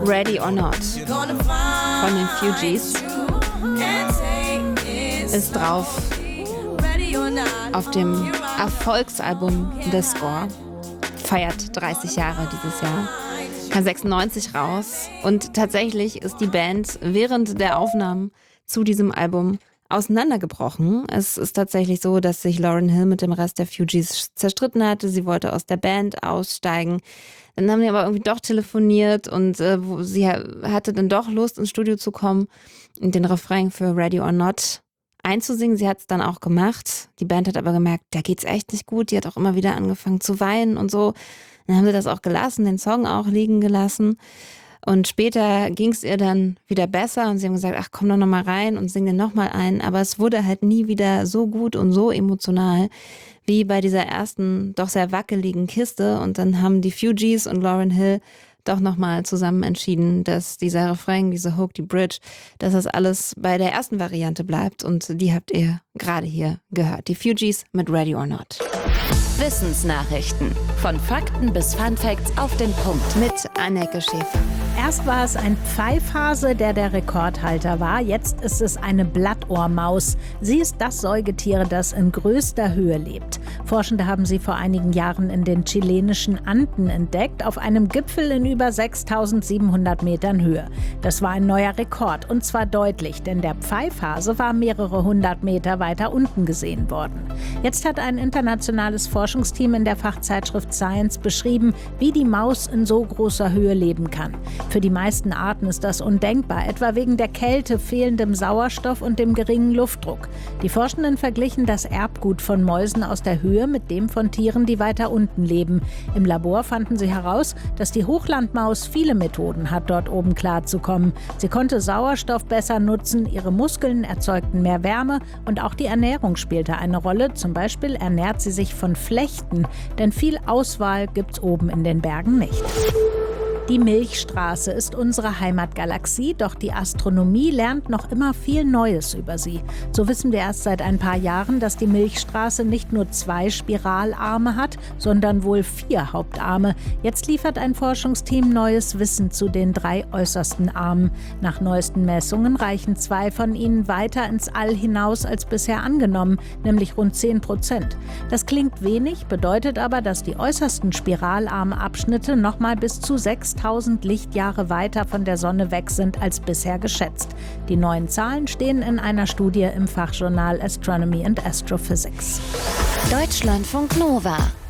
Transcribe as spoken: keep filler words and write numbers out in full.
Ready or Not von den Fugees ist drauf auf dem Erfolgsalbum The Score. Feiert dreißig Jahre dieses Jahr. Kam sechsundneunzig raus. Und tatsächlich ist die Band während der Aufnahmen zu diesem Album auseinandergebrochen. Es ist tatsächlich so, dass sich Lauryn Hill mit dem Rest der Fugees zerstritten hatte. Sie wollte aus der Band aussteigen. Dann haben die aber irgendwie doch telefoniert und äh, sie hatte dann doch Lust, ins Studio zu kommen und den Refrain für Ready or Not einzusingen. Sie hat es dann auch gemacht. Die Band hat aber gemerkt, da geht's echt nicht gut. Die hat auch immer wieder angefangen zu weinen und so. Dann haben sie das auch gelassen, den Song auch liegen gelassen. Und später ging es ihr dann wieder besser und sie haben gesagt, ach komm doch nochmal rein und sing den nochmal ein. Aber es wurde halt nie wieder so gut und so emotional wie bei dieser ersten, doch sehr wackeligen Kiste. Und dann haben die Fugees und Lauryn Hill doch nochmal zusammen entschieden, dass dieser Refrain, diese Hook, die Bridge, dass das alles bei der ersten Variante bleibt. Und die habt ihr gerade hier gehört. Die Fugees mit Ready or Not. Wissensnachrichten. Von Fakten bis Funfacts auf den Punkt. Mit Anneke Schäfer. Erst war es ein Pfeifhase, der der Rekordhalter war. Jetzt ist es eine Blattohrmaus. Sie ist das Säugetier, das in größter Höhe lebt. Forschende haben sie vor einigen Jahren in den chilenischen Anden entdeckt, auf einem Gipfel in über sechstausendsiebenhundert Metern Höhe. Das war ein neuer Rekord, und zwar deutlich, denn der Pfeifhase war mehrere hundert Meter weiter unten gesehen worden. Jetzt hat ein internationales Forschungsteam in der Fachzeitschrift Science beschrieben, wie die Maus in so großer Höhe leben kann. Für die meisten Arten ist das undenkbar, etwa wegen der Kälte, fehlendem Sauerstoff und dem geringen Luftdruck. Die Forschenden verglichen das Erbgut von Mäusen aus der Höhe mit dem von Tieren, die weiter unten leben. Im Labor fanden sie heraus, dass die Hochlandmaus viele Methoden hat, dort oben klarzukommen. Sie konnte Sauerstoff besser nutzen, ihre Muskeln erzeugten mehr Wärme und auch die Ernährung spielte eine Rolle. Zum Beispiel ernährt sie sich von Flechten, denn viel Auswahl gibt's oben in den Bergen nicht. Die Milchstraße ist unsere Heimatgalaxie, doch die Astronomie lernt noch immer viel Neues über sie. So wissen wir erst seit ein paar Jahren, dass die Milchstraße nicht nur zwei Spiralarme hat, sondern wohl vier Hauptarme. Jetzt liefert ein Forschungsteam neues Wissen zu den drei äußersten Armen. Nach neuesten Messungen reichen zwei von ihnen weiter ins All hinaus als bisher angenommen, nämlich rund zehn Prozent. Das klingt wenig, bedeutet aber, dass die äußersten Spiralarmabschnitte nochmal bis zu sechstausend Lichtjahre weiter von der Sonne weg sind als bisher geschätzt. Die neuen Zahlen stehen in einer Studie im Fachjournal Astronomy and Astrophysics. Deutschlandfunk Nova.